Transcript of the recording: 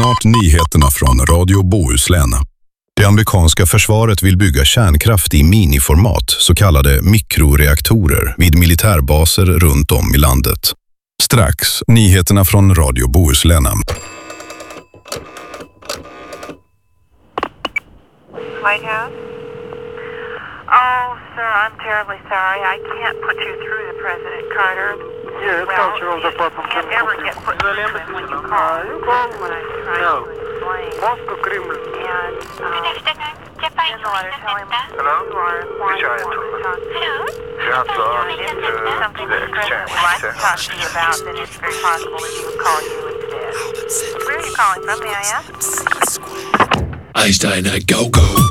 Snart nyheterna från Radio Bohuslän. Det amerikanska försvaret vill bygga kärnkraft i miniformat, så kallade mikroreaktorer, vid militärbaser runt om i landet. Strax, nyheterna från Radio Bohuslän. White House? Oh, sir, I'm terribly sorry. I can't put you through to President Carter. Yeah, Well, you can't ever get put through to him when you call. That's what I'm trying to explain. Moscow, Kremlin. And, in the letter, tell him Hello? you are wanting to talk to him. If there's something that the President would like to talk to you about, then it's very possible that he would call you instead. Where are you calling from, may I ask? Einstein, go, go.